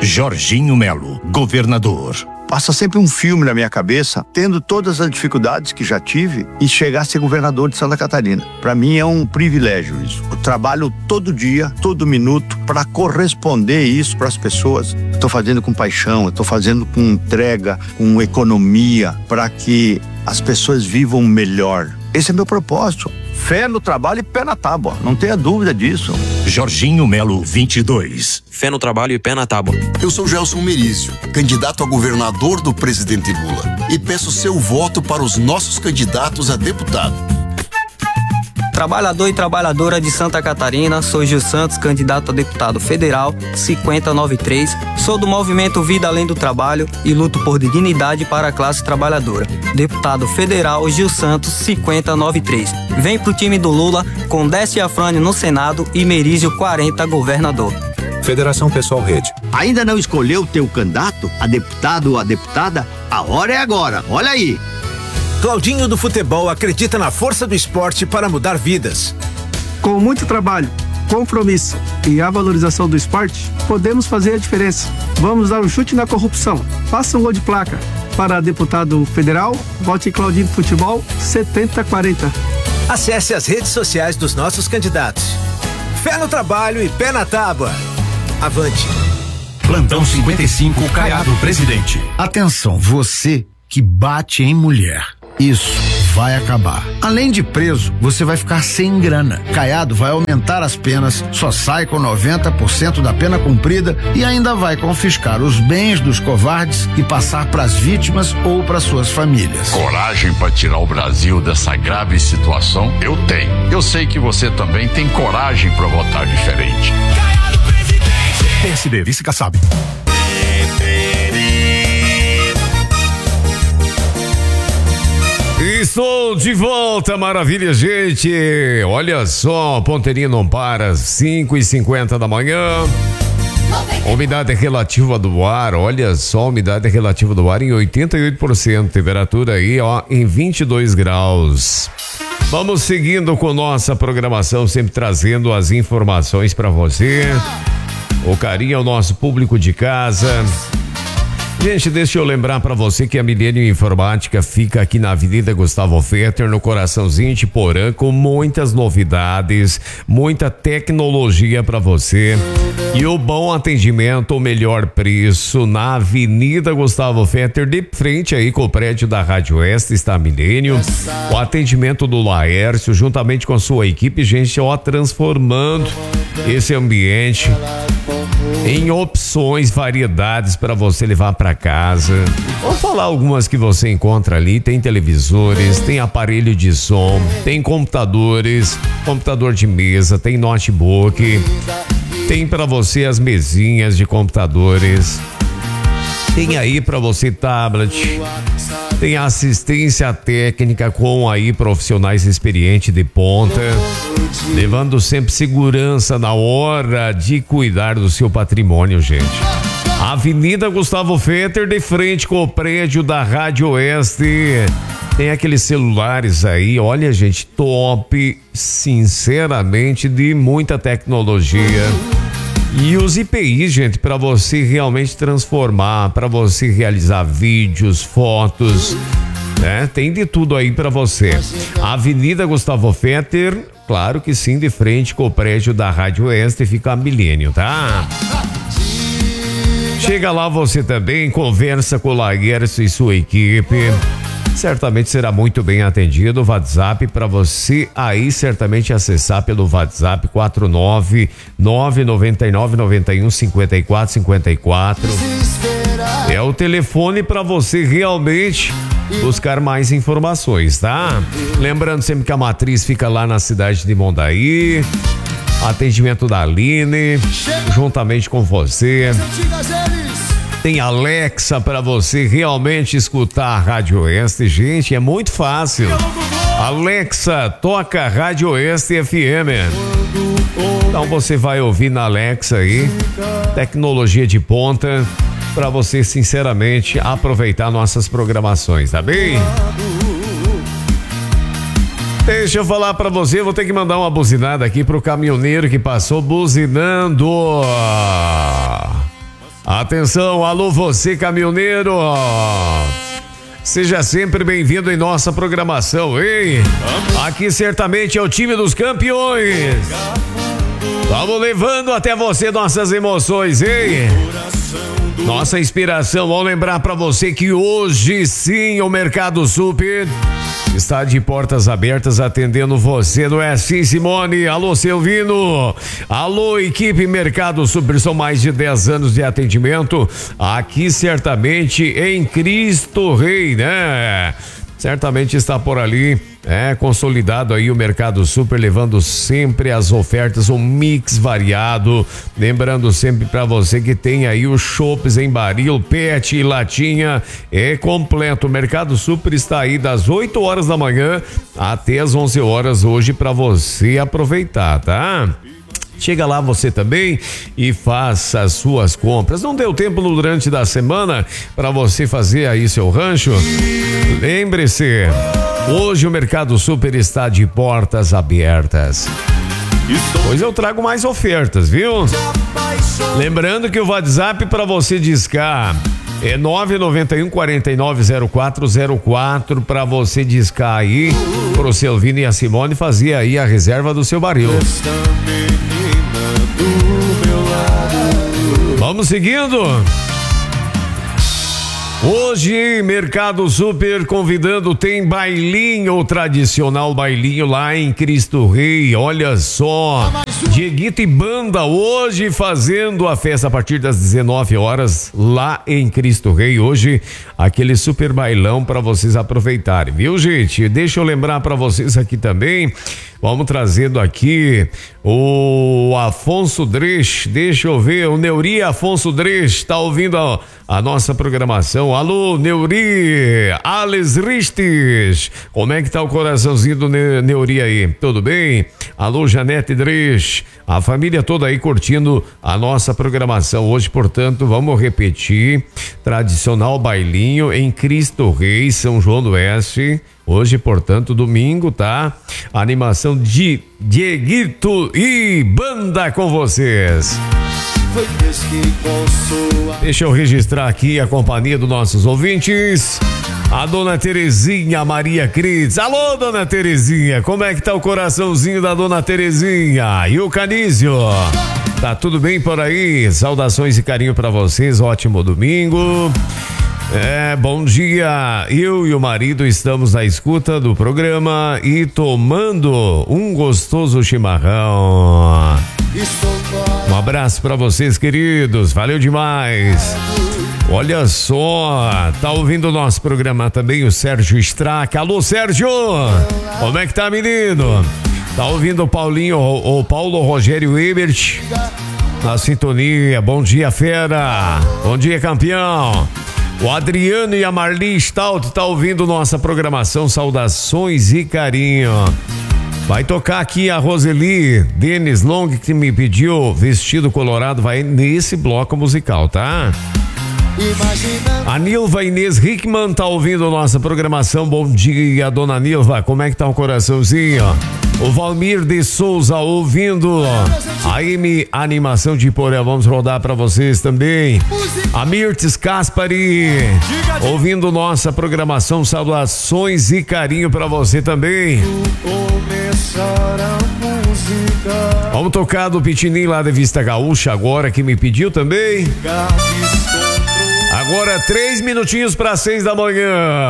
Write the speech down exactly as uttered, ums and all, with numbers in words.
Jorginho Melo, governador. Passa sempre um filme na minha cabeça, tendo todas as dificuldades que já tive, e chegar a ser governador de Santa Catarina. Para mim é um privilégio isso. Eu trabalho todo dia, todo minuto, para corresponder isso para as pessoas. Estou fazendo com paixão, estou fazendo com entrega, com economia, para que as pessoas vivam melhor. Esse é meu propósito. Fé no trabalho e pé na tábua, não tenha dúvida disso. Jorginho Melo, vinte e dois. Fé no trabalho e pé na tábua. Eu sou Gelson Merício, candidato a governador do presidente Lula, e peço seu voto para os nossos candidatos a deputado. Trabalhador e trabalhadora de Santa Catarina, sou Gil Santos, candidato a deputado federal, cinquenta noventa e três. Sou do movimento Vida Além do Trabalho e luto por dignidade para a classe trabalhadora. Deputado federal Gil Santos, cinquenta noventa e três. Vem pro time do Lula com Décio Afrânio no Senado e Merício quarenta governador. Federação Pessoal Rede. Ainda não escolheu o teu candidato, a deputado ou a deputada? A hora é agora, olha aí. Claudinho do Futebol acredita na força do esporte para mudar vidas. Com muito trabalho, compromisso e a valorização do esporte, podemos fazer a diferença. Vamos dar um chute na corrupção. Faça um gol de placa. Para deputado federal, vote Claudinho do Futebol setenta quarenta. Acesse as redes sociais dos nossos candidatos. Fé no trabalho e pé na tábua. Avante. Plantão cinquenta e cinco, Caiado Presidente. Atenção, você que bate em mulher. Isso vai acabar. Além de preso, você vai ficar sem grana. Caiado vai aumentar as penas, só sai com noventa por cento da pena cumprida e ainda vai confiscar os bens dos covardes e passar para as vítimas ou para suas famílias. Coragem para tirar o Brasil dessa grave situação? Eu tenho. Eu sei que você também tem coragem para votar diferente. Caiado Presidente. P S D, vice Kassab. Estou de volta, maravilha, gente. Olha só, Ponteirinha não para, cinco e cinquenta da manhã. Umidade relativa do ar, olha só, umidade relativa do ar em oitenta e oito por cento. Temperatura aí, ó, em vinte e dois graus. Vamos seguindo com nossa programação, sempre trazendo as informações para você. O carinho ao nosso público de casa. Gente, deixa eu lembrar para você que a Milênio Informática fica aqui na Avenida Gustavo Fetter, no coraçãozinho de Porã, com muitas novidades, muita tecnologia para você e o bom atendimento, o melhor preço na Avenida Gustavo Fetter, de frente aí com o prédio da Rádio Oeste, está a Milênio. O atendimento do Laércio, juntamente com a sua equipe, gente, ó, transformando esse ambiente em opções, variedades para você levar para casa. Vou falar algumas que você encontra ali. Tem televisores, tem aparelho de som, tem computadores, computador de mesa, tem notebook, tem para você as mesinhas de computadores, tem aí para você tablet, tem assistência técnica com aí profissionais experientes de ponta, levando sempre segurança na hora de cuidar do seu patrimônio, gente. Avenida Gustavo Fetter, de frente com o prédio da Rádio Oeste. Tem aqueles celulares aí, olha, gente, top, sinceramente, de muita tecnologia. E os I P Is, gente, para você realmente transformar, para você realizar vídeos, fotos, né? Tem de tudo aí para você. Avenida Gustavo Fetter, claro que sim, de frente com o prédio da Rádio Oeste, fica a Milênio, tá? Chega lá você também, conversa com o Laércio e sua equipe. Certamente será muito bem atendido. O WhatsApp para você aí certamente acessar pelo WhatsApp quatro nove nove nove nove nove um cinco quatro cinco quatro. É o telefone para você realmente buscar mais informações, tá? Lembrando sempre que a matriz fica lá na cidade de Mondaí. Atendimento da Aline, juntamente com você. Tem Alexa para você realmente escutar a Rádio Oeste. Gente, é muito fácil. Alexa, toca Rádio Oeste F M. Então você vai ouvir na Alexa aí, tecnologia de ponta, para você sinceramente aproveitar nossas programações, tá bem? Deixa eu falar pra você, vou ter que mandar uma buzinada aqui pro caminhoneiro que passou buzinando. Atenção, alô você caminhoneiro. Seja sempre bem-vindo em nossa programação, hein? Aqui certamente é o time dos campeões. Vamos levando até você nossas emoções, hein? Nossa inspiração. Vamos lembrar pra você que hoje sim o Mercado Super está de portas abertas atendendo você, não é assim, Simone? Alô, Silvino. Alô, equipe Mercado Super, são mais de dez anos de atendimento aqui certamente em Cristo Rei, né? Certamente está por ali, é consolidado aí o Mercado Super, levando sempre as ofertas, um mix variado, lembrando sempre para você que tem aí os chopes em baril, pet e latinha, é completo. O Mercado Super está aí das oito horas da manhã até as onze horas hoje para você aproveitar, tá? Chega lá você também e faça as suas compras. Não deu tempo durante da semana para você fazer aí seu rancho? Lembre-se, hoje o Mercado Super está de portas abertas. Pois eu trago mais ofertas, viu? Lembrando que o WhatsApp para você discar é nove nove um, quatro nove zero quatro zero quatro para você discar aí pro Silvino e a Simone fazer aí a reserva do seu baril. Vamos seguindo. Hoje, Mercado Super convidando, tem bailinho, o tradicional bailinho lá em Cristo Rei. Olha só, Dieguito e banda hoje fazendo a festa a partir das dezenove horas lá em Cristo Rei. Hoje, aquele super bailão para vocês aproveitarem, viu, gente? Deixa eu lembrar para vocês aqui também. Vamos trazendo aqui o Afonso Dresch, deixa eu ver, o Neuri Afonso Dresch, tá ouvindo a, a nossa programação. Alô, Neuri, Alex Ristes, como é que tá o coraçãozinho do ne, Neuri aí? Tudo bem? Alô, Janete Dresch, a família toda aí curtindo a nossa programação hoje, portanto, vamos repetir, tradicional bailinho em Cristo Rei, São João do Oeste. Hoje, portanto, domingo, tá? Animação de Dieguito e banda com vocês. Deixa eu registrar aqui a companhia dos nossos ouvintes. A dona Terezinha Maria Cris. Alô, dona Terezinha, como é que tá o coraçãozinho da dona Terezinha? E o Canísio? Tá tudo bem por aí? Saudações e carinho pra vocês, ótimo domingo. É, bom dia, eu e o marido estamos na escuta do programa e tomando um gostoso chimarrão. Um abraço pra vocês, queridos, valeu demais. Olha só, tá ouvindo o nosso programa também o Sérgio Strack. Alô, Sérgio, como é que tá, menino? Tá ouvindo o Paulinho, o, o Paulo Rogério Ebert na sintonia. Bom dia, fera, bom dia, campeão. O Adriano e a Marli Stout tá ouvindo nossa programação, saudações e carinho. Vai tocar aqui a Roseli Denis Long, que me pediu vestido colorado, vai nesse bloco musical, tá? A Nilva Inês Hickman tá ouvindo nossa programação, bom dia, dona Nilva, como é que tá o coraçãozinho? O Valmir de Souza ouvindo a M Animação de Poré, vamos rodar para vocês também. A Mirtes Caspari ouvindo nossa programação, saudações e carinho para você também. Vamos tocar do Pitinim lá de Vista Gaúcha agora, que me pediu também. Agora três minutinhos para seis da manhã.